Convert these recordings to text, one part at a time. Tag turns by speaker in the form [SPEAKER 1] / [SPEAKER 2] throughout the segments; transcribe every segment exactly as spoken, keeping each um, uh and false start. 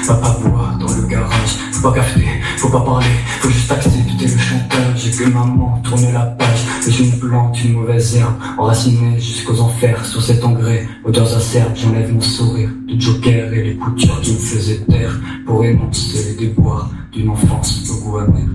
[SPEAKER 1] Va pas boire dans le garage, faut pas cafeter, faut pas parler, faut juste accepter le chantage. Et que maman tourne la page, que je une plante, une mauvaise herbe, enracinée jusqu'aux enfers. Sous cet engrais, odeurs acerbes, j'enlève mon sourire de joker et les coutures qui me faisaient taire pour énoncer les déboires d'une enfance au goût amer.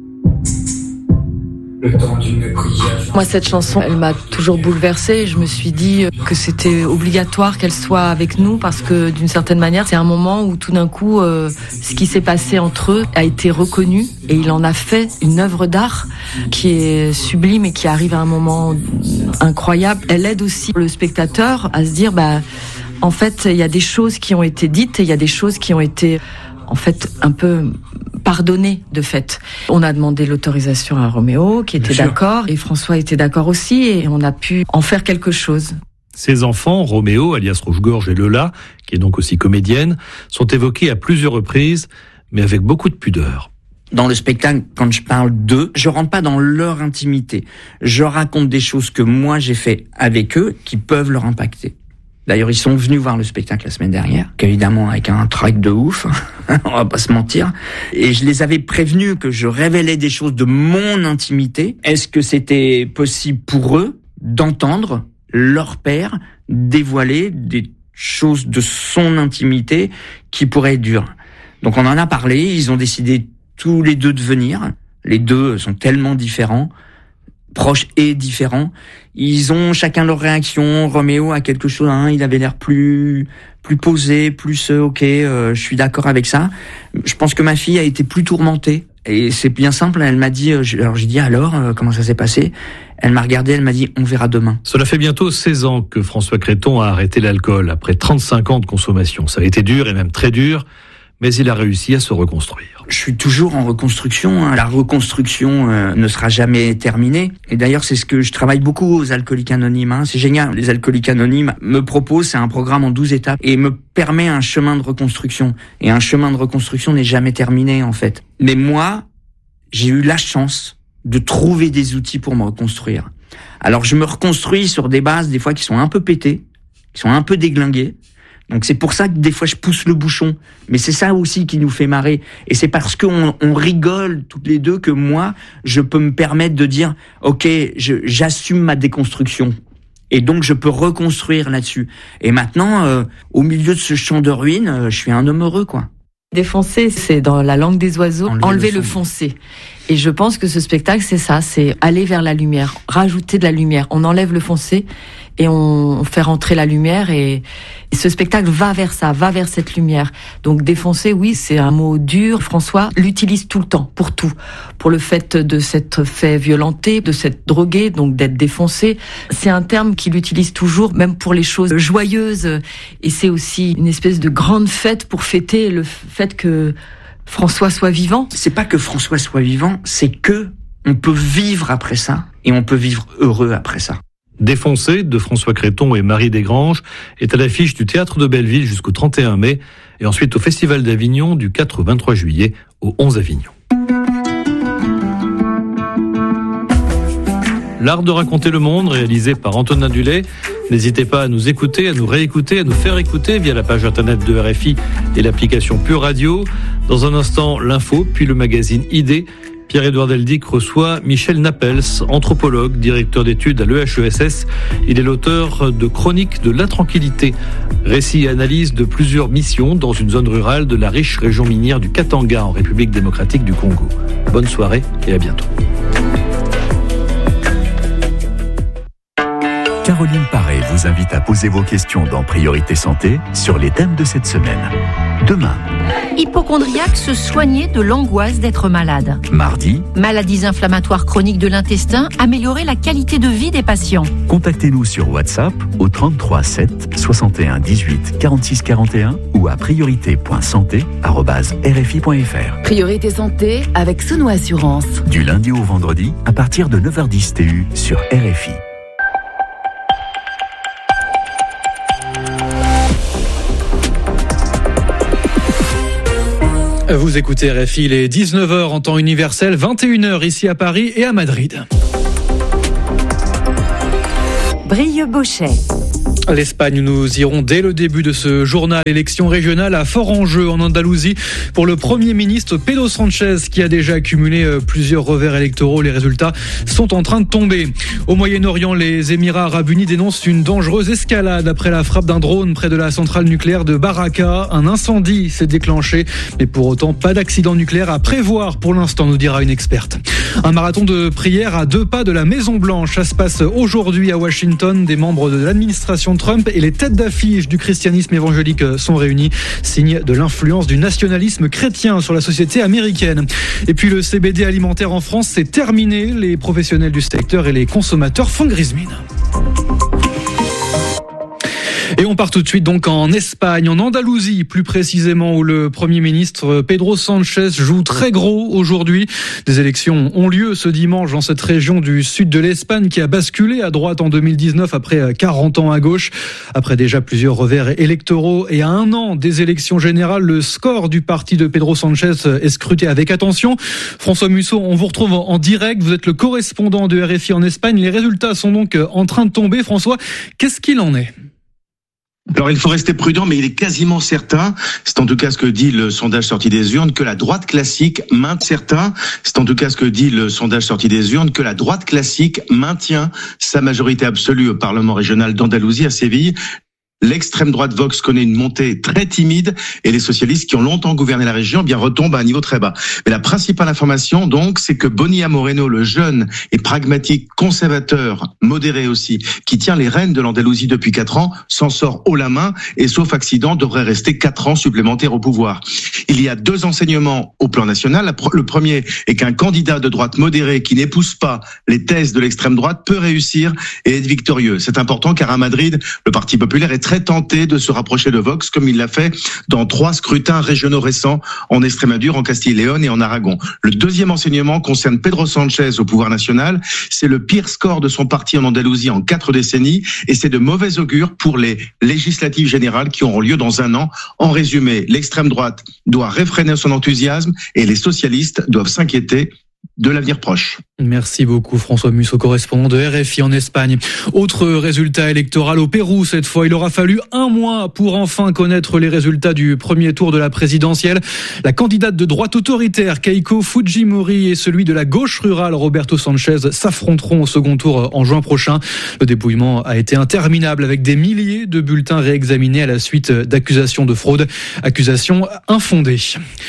[SPEAKER 1] Le temps du mépris.
[SPEAKER 2] Moi, cette chanson, elle m'a toujours bouleversée. Je me suis dit que c'était obligatoire qu'elle soit avec nous parce que, d'une certaine manière, c'est un moment où tout d'un coup, euh, ce qui s'est passé entre eux a été reconnu et il en a fait une œuvre d'art qui est sublime et qui arrive à un moment incroyable. Elle aide aussi le spectateur à se dire, bah, en fait, il y a des choses qui ont été dites et il y a des choses qui ont été, en fait, un peu pardonné de fait. On a demandé l'autorisation à Roméo, qui était d'accord, et François était d'accord aussi, et on a pu en faire quelque chose.
[SPEAKER 3] Ses enfants, Roméo, alias Rouge-Gorge, et Lola, qui est donc aussi comédienne, sont évoqués à plusieurs reprises, mais avec beaucoup de pudeur.
[SPEAKER 4] Dans le spectacle, quand je parle d'eux, je rentre pas dans leur intimité. Je raconte des choses que moi j'ai fait avec eux, qui peuvent leur impacter. D'ailleurs, ils sont venus voir le spectacle la semaine dernière, qu'évidemment avec un trac de ouf, on va pas se mentir. Et je les avais prévenus que je révélais des choses de mon intimité. Est-ce que c'était possible pour eux d'entendre leur père dévoiler des choses de son intimité qui pourraient être dures? Donc on en a parlé, ils ont décidé tous les deux de venir. Les deux sont tellement différents, proches et différents. Ils ont chacun leur réaction. Roméo a quelque chose, hein, il avait l'air plus plus posé, plus euh, ok, euh, je suis d'accord avec ça. Je pense que ma fille a été plus tourmentée. Et c'est bien simple, elle m'a dit, euh, alors j'ai dit alors, euh, comment ça s'est passé? Elle m'a regardé, elle m'a dit, on verra demain.
[SPEAKER 3] Cela fait bientôt seize ans que François Créton a arrêté l'alcool, après trente-cinq ans de consommation. Ça a été dur et même très dur, mais il a réussi à se reconstruire.
[SPEAKER 4] Je suis toujours en reconstruction. Hein. La reconstruction euh, ne sera jamais terminée. Et d'ailleurs, c'est ce que je travaille beaucoup aux Alcooliques Anonymes. Hein. C'est génial. Les Alcooliques Anonymes me proposent, c'est un programme en douze étapes, et me permet un chemin de reconstruction. Et un chemin de reconstruction n'est jamais terminé, en fait. Mais moi, j'ai eu la chance de trouver des outils pour me reconstruire. Alors, je me reconstruis sur des bases, des fois, qui sont un peu pétées, qui sont un peu déglinguées. Donc c'est pour ça que des fois je pousse le bouchon, mais c'est ça aussi qui nous fait marrer. Et c'est parce qu'on on rigole toutes les deux que moi je peux me permettre de dire ok, je, j'assume ma déconstruction et donc je peux reconstruire là-dessus. Et maintenant, euh, au milieu de ce champ de ruines, euh, je suis un homme heureux, quoi.
[SPEAKER 2] Défoncer, c'est dans la langue des oiseaux, enlever, enlever le, le foncé. Et je pense que ce spectacle, c'est ça, c'est aller vers la lumière, rajouter de la lumière. On enlève le foncé et on fait rentrer la lumière, et, et ce spectacle va vers ça, va vers cette lumière. Donc défoncer, oui, c'est un mot dur. François l'utilise tout le temps, pour tout. Pour le fait de s'être fait violenter, de s'être drogué, donc d'être défoncé. C'est un terme qu'il utilise toujours, même pour les choses joyeuses. Et c'est aussi une espèce de grande fête pour fêter le fait que François soit vivant.
[SPEAKER 4] C'est pas que François soit vivant, c'est que on peut vivre après ça, et on peut vivre heureux après ça.
[SPEAKER 3] Défoncé de François Créton et Marie Desgranges est à l'affiche du Théâtre de Belleville jusqu'au trente et un mai, et ensuite au Festival d'Avignon du quatre au vingt-trois juillet au onze Avignon. L'art de raconter le monde, réalisé par Antonin Dulay. N'hésitez pas à nous écouter, à nous réécouter, à nous faire écouter via la page internet de R F I et l'application Pure Radio. Dans un instant, l'info, puis le magazine Idées. Pierre-Édouard Deldic reçoit Michel Napels, anthropologue, directeur d'études à l'E H E S S. Il est l'auteur de Chroniques de l'intranquillité, récit et analyse de plusieurs missions dans une zone rurale de la riche région minière du Katanga en République démocratique du Congo. Bonne soirée et à bientôt.
[SPEAKER 5] Caroline Paré vous invite à poser vos questions dans Priorité Santé sur les thèmes de cette semaine. Demain.
[SPEAKER 6] Hypocondriaque, se soigner de l'angoisse d'être malade.
[SPEAKER 5] Mardi.
[SPEAKER 6] Maladies inflammatoires chroniques de l'intestin, améliorer la qualité de vie des patients.
[SPEAKER 5] Contactez-nous sur WhatsApp au trente-trois sept soixante et un dix-huit quarante-six quarante et un ou à priorité point santé arobase r f i point f r.
[SPEAKER 7] Priorité Santé avec Sono Assurance.
[SPEAKER 5] Du lundi au vendredi à partir de neuf heures dix T U sur R F I.
[SPEAKER 8] Vous écoutez R F I, il est dix-neuf heures en temps universel, vingt et une heures ici à Paris et à Madrid.
[SPEAKER 9] Brieux-Bauchet.
[SPEAKER 8] L'Espagne, nous irons dès le début de ce journal. Élection régionale à fort enjeu en Andalousie pour le Premier ministre Pedro Sánchez qui a déjà accumulé plusieurs revers électoraux. Les résultats sont en train de tomber. Au Moyen-Orient, les Émirats arabes unis dénoncent une dangereuse escalade après la frappe d'un drone près de la centrale nucléaire de Baraka. Un incendie s'est déclenché, mais pour autant pas d'accident nucléaire à prévoir pour l'instant, nous dira une experte. Un marathon de prière à deux pas de la Maison-Blanche. Ça se passe aujourd'hui à Washington. Des membres de l'administration Trump et les têtes d'affiche du christianisme évangélique sont réunis, signe de l'influence du nationalisme chrétien sur la société américaine. Et puis le C B D alimentaire en France, c'est terminé. Les professionnels du secteur et les consommateurs font grise mine. Et on part tout de suite donc en Espagne, en Andalousie plus précisément, où le Premier ministre Pedro Sánchez joue très gros aujourd'hui. Des élections ont lieu ce dimanche dans cette région du sud de l'Espagne qui a basculé à droite en deux mille dix-neuf après quarante ans à gauche. Après déjà plusieurs revers électoraux et à un an des élections générales, le score du parti de Pedro Sánchez est scruté avec attention. François Musso, on vous retrouve en direct. Vous êtes le correspondant de R F I en Espagne. Les résultats sont donc en train de tomber. François, qu'est-ce qu'il en est ?
[SPEAKER 9] Alors il faut rester prudent, mais il est quasiment certain, c'est en tout cas ce que dit le sondage sorti des urnes, que la droite classique maintient certain, c'est en tout cas ce que dit le sondage sorti des urnes, que la droite classique maintient sa majorité absolue au Parlement régional d'Andalousie à Séville. L'extrême droite Vox connaît une montée très timide et les socialistes qui ont longtemps gouverné la région, eh bien retombent à un niveau très bas. Mais la principale information, donc, c'est que Bonilla Moreno, le jeune et pragmatique conservateur, modéré aussi, qui tient les rênes de l'Andalousie depuis quatre ans, s'en sort haut la main et, sauf accident, devrait rester quatre ans supplémentaires au pouvoir. Il y a deux enseignements au plan national. Le premier est qu'un candidat de droite modéré qui n'épouse pas les thèses de l'extrême droite peut réussir et être victorieux. C'est important car à Madrid, le Parti populaire est très tenté de se rapprocher de Vox, comme il l'a fait dans trois scrutins régionaux récents en Extrémadure, en Castille et Léon et en Aragon. Le deuxième enseignement concerne Pedro Sánchez au pouvoir national. C'est le pire score de son parti en Andalousie en quatre décennies et c'est de mauvais augure pour les législatives générales qui auront lieu dans un an. En résumé, l'extrême droite doit réfréner son enthousiasme et les socialistes doivent s'inquiéter de l'avenir proche.
[SPEAKER 8] Merci beaucoup François Musso, correspondant de R F I en Espagne. Autre résultat électoral au Pérou cette fois. Il aura fallu un mois pour enfin connaître les résultats du premier tour de la présidentielle. La candidate de droite autoritaire Keiko Fujimori et celui de la gauche rurale Roberto Sanchez s'affronteront au second tour en juin prochain. Le dépouillement a été interminable avec des milliers de bulletins réexaminés à la suite d'accusations de fraude, accusations infondées.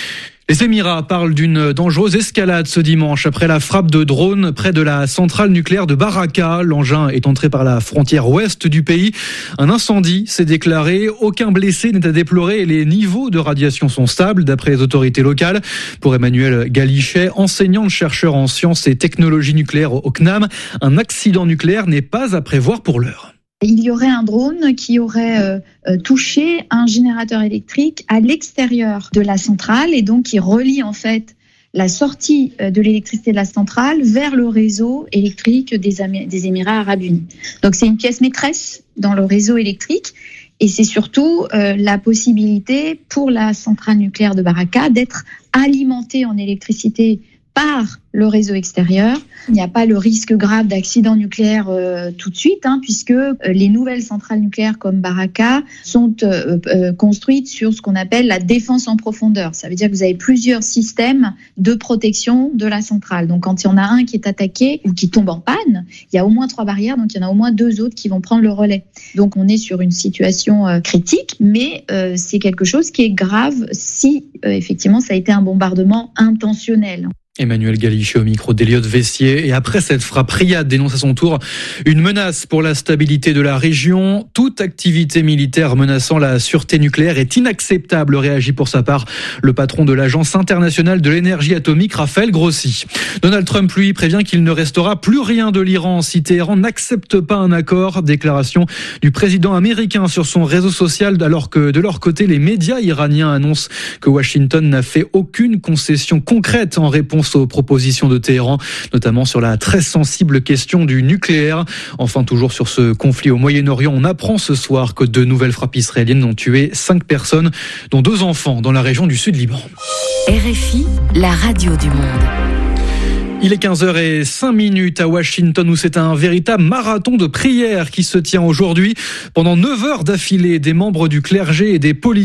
[SPEAKER 8] Les Émirats parlent d'une dangereuse escalade ce dimanche après la frappe de drone près de la centrale nucléaire de Baraka. L'engin est entré par la frontière ouest du pays. Un incendie s'est déclaré. Aucun blessé n'est à déplorer et les niveaux de radiation sont stables d'après les autorités locales. Pour Emmanuel Galichet, enseignant-chercheur en sciences et technologies nucléaires au C N A M, un accident nucléaire n'est pas à prévoir pour l'heure.
[SPEAKER 10] Il y aurait un drone qui aurait euh, touché un générateur électrique à l'extérieur de la centrale et donc qui relie en fait la sortie de l'électricité de la centrale vers le réseau électrique des, Am- des Émirats arabes unis. Donc c'est une pièce maîtresse dans le réseau électrique et c'est surtout euh, la possibilité pour la centrale nucléaire de Baraka d'être alimentée en électricité par le réseau extérieur. Il n'y a pas le risque grave d'accident nucléaire euh, tout de suite, hein, puisque euh, les nouvelles centrales nucléaires comme Baraka sont euh, euh, construites sur ce qu'on appelle la défense en profondeur. Ça veut dire que vous avez plusieurs systèmes de protection de la centrale. Donc quand il y en a un qui est attaqué ou qui tombe en panne, il y a au moins trois barrières, donc il y en a au moins deux autres qui vont prendre le relais. Donc on est sur une situation euh, critique, mais euh, c'est quelque chose qui est grave si euh, effectivement ça a été un bombardement intentionnel.
[SPEAKER 8] Emmanuel Galichet au micro d'Eliott Vessier. Et après cette frappe, Riyad dénonce à son tour une menace pour la stabilité de la région. Toute activité militaire menaçant la sûreté nucléaire est inacceptable, réagit pour sa part le patron de l'Agence internationale de l'énergie atomique, Raphaël Grossi. Donald Trump, lui, prévient qu'il ne restera plus rien de l'Iran si Téhéran n'accepte pas un accord. Déclaration du président américain sur son réseau social, alors que de leur côté, les médias iraniens annoncent que Washington n'a fait aucune concession concrète en réponse aux propositions de Téhéran, notamment sur la très sensible question du nucléaire. Enfin, toujours sur ce conflit au Moyen-Orient, on apprend ce soir que de nouvelles frappes israéliennes ont tué cinq personnes, dont deux enfants, dans la région du Sud-Liban.
[SPEAKER 7] R F I, la radio du monde.
[SPEAKER 8] Il est quinze heures zéro cinq à Washington où c'est un véritable marathon de prière qui se tient aujourd'hui. Pendant neuf heures d'affilée, des membres du clergé et des politiques